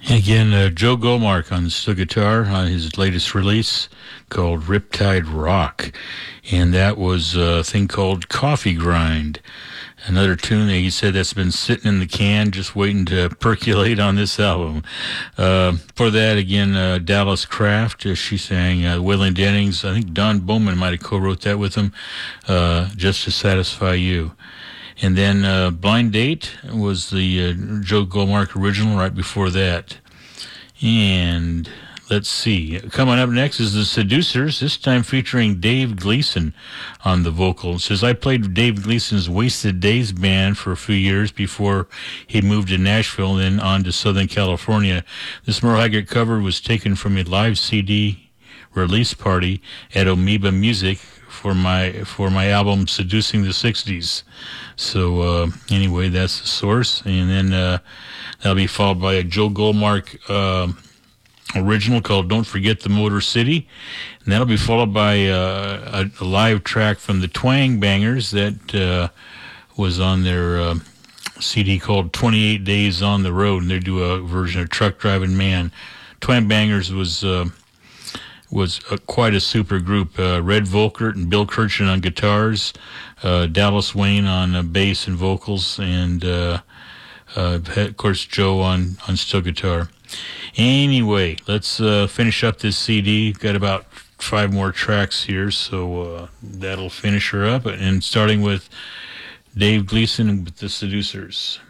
Again, Joe Goldmark on steel guitar on his latest release called Riptide Rock. And that was a thing called Coffee Grind. Another tune that he said that's been sitting in the can just waiting to percolate on this album. For that, again, Dallas Craft, she sang Waylon Jennings. I think Don Bowman might have co-wrote that with him, Just to Satisfy You. And then Blind Date was the Joe Goldmark original right before that. And let's see. Coming up next is The Seducers, this time featuring Dave Gleason on the vocal. It says, I played Dave Gleason's Wasted Days band for a few years before he moved to Nashville and then on to Southern California. This Merle Haggard cover was taken from a live CD release party at Amoeba Music for my album Seducing the 60s. So anyway, that's the source. And then that'll be followed by a Joe Goldmark original called Don't Forget the Motor City. And that'll be followed by a live track from the Twang Bangers that was on their CD called 28 Days on the Road. And they do a version of Truck Driving Man. Twang Bangers was quite a super group. Red Volkert and Bill Kirchen on guitars, Dallas Wayne on bass and vocals, and of course Joe on steel guitar. Anyway, let's finish up this CD. Got about 5 more tracks here, so that'll finish her up. And starting with Dave Gleason with The Seducers.